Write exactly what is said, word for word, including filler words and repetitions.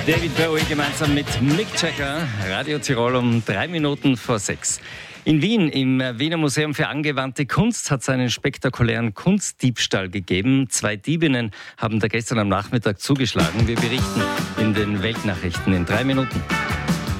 David Bowie gemeinsam mit Mick Jagger, Radio Tirol um drei Minuten vor sechs. In Wien, im Wiener Museum für angewandte Kunst, hat es einen spektakulären Kunstdiebstahl gegeben. Zwei Diebinnen haben da gestern am Nachmittag zugeschlagen. Wir berichten in den Weltnachrichten in drei Minuten.